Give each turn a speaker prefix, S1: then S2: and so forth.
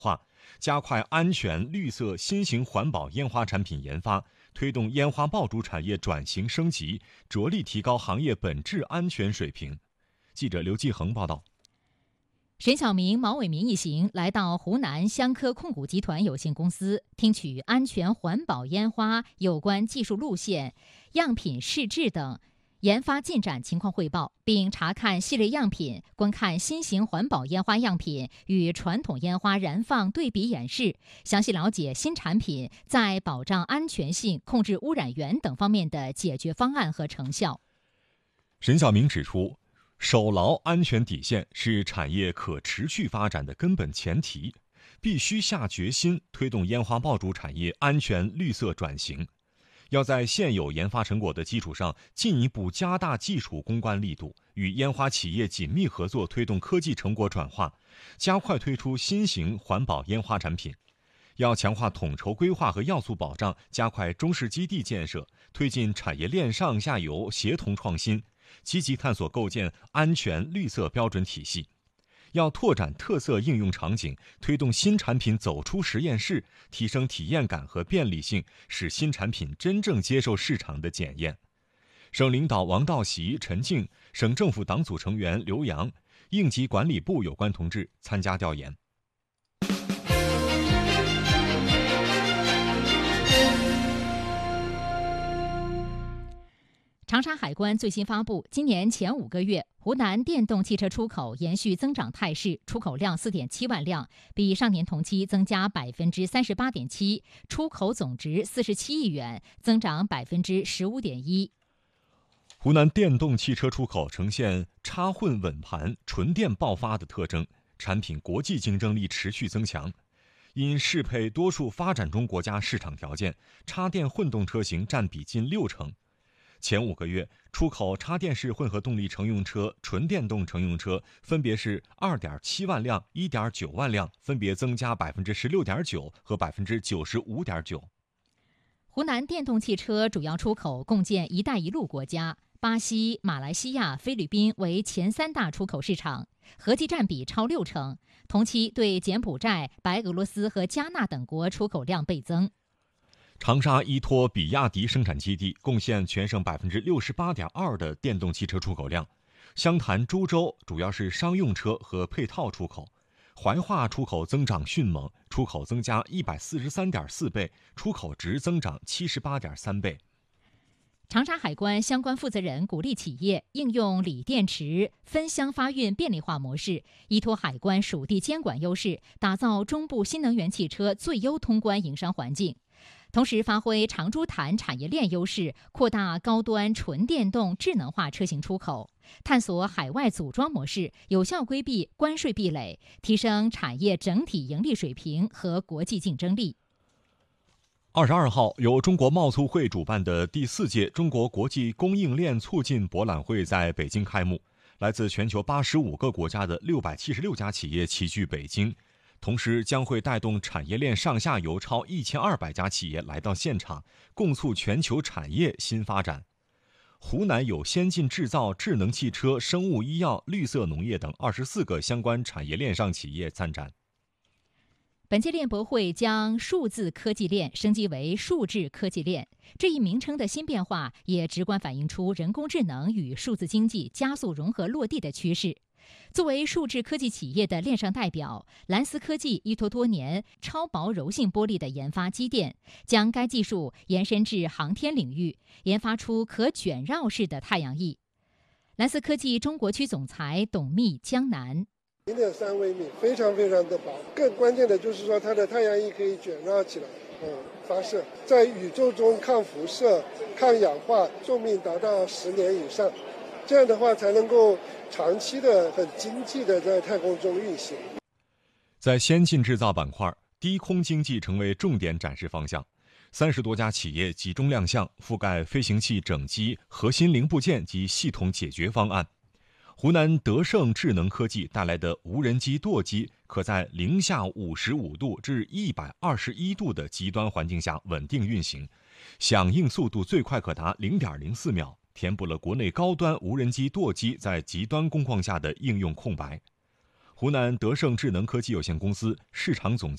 S1: 化，加快安全、绿色、新型环保烟花产品研发，推动烟花爆竹产业转型升级，着力提高行业本质安全水平。记者刘继恒报道。
S2: 沈晓明、毛伟民一行来到湖南香科控股集团有限公司，听取安全环保烟花有关技术路线、样品试制等研发进展情况汇报，并查看系列样品，观看新型环保烟花样品与传统烟花燃放对比演示，详细了解新产品在保障安全性、控制污染源等方面的解决方案和成效。
S1: 沈晓明指出，守牢安全底线是产业可持续发展的根本前提，必须下决心推动烟花爆竹产业安全绿色转型。要在现有研发成果的基础上，进一步加大技术攻关力度，与烟花企业紧密合作，推动科技成果转化，加快推出新型环保烟花产品。要强化统筹规划和要素保障，加快中试基地建设，推进产业链上下游协同创新，积极探索构建安全绿色标准体系。要拓展特色应用场景，推动新产品走出实验室，提升体验感和便利性，使新产品真正接受市场的检验。省领导王道习、陈静，省政府党组成员刘洋，应急管理部有关同志参加调研。
S2: 长沙海关最新发布，今年前5个月，湖南电动汽车出口延续增长态势，出口量4.7万辆，比上年同期增加38.7%，出口总值47亿元，增长15.1%。
S1: 湖南电动汽车出口呈现插混稳盘、纯电爆发的特征，产品国际竞争力持续增强。因适配多数发展中国家市场条件，插电混动车型占比近60%。前5个月，出口插电式混合动力乘用车、纯电动乘用车分别是2.7万辆、1.9万辆，分别增加16.9%和95.9%。
S2: 湖南电动汽车主要出口共建“一带一路”国家，巴西、马来西亚、菲律宾为前3大出口市场，合计占比超60%。同期对柬埔寨、白俄罗斯和加纳等国出口量倍增。
S1: 长沙依托比亚迪生产基地，贡献全省68.2%的电动汽车出口量。湘潭、株洲主要是商用车和配套出口。怀化出口增长迅猛，出口增加143.4倍，出口值增长78.3倍。
S2: 长沙海关相关负责人鼓励企业应用锂电池分箱发运便利化模式，依托海关属地监管优势，打造中部新能源汽车最优通关营商环境。同时发挥长株潭产业链优势，扩大高端纯电动智能化车型出口，探索海外组装模式，有效规避关税壁垒，提升产业整体盈利水平和国际竞争力。
S1: 22号，由中国贸促会主办的第4届中国国际供应链促进博览会在北京开幕，来自全球85个国家的676家企业齐聚北京。同时将会带动产业链上下游超1200家企业来到现场，共促全球产业新发展。湖南有先进制造、智能汽车、生物医药、绿色农业等24个相关产业链上企业参展。
S2: 本届链博会将数字科技链升级为数智科技链，这一名称的新变化也直观反映出人工智能与数字经济加速融合落地的趋势。作为数智科技企业的链上代表，蓝思科技依托多年超薄柔性玻璃的研发积淀，将该技术延伸至航天领域，研发出可卷绕式的太阳翼。蓝思科技中国区总裁董密江南
S3: 0.3微米，非常非常的薄。更关键的就是说，它的太阳翼可以卷绕起来，发射，在宇宙中抗辐射、抗氧化，寿命达到10年以上。这样的话才能够长期的、很经济的在太空中运行。
S1: 在先进制造板块，低空经济成为重点展示方向。30多家企业集中亮相，覆盖飞行器整机、核心零部件及系统解决方案。湖南德胜智能科技带来的无人机舵机，可在零下55度至121度的极端环境下稳定运行，响应速度最快可达0.04秒。填补了国内高端无人机舵机在极端工况下的应用空白。 湖南德胜智能科技有限公司市场总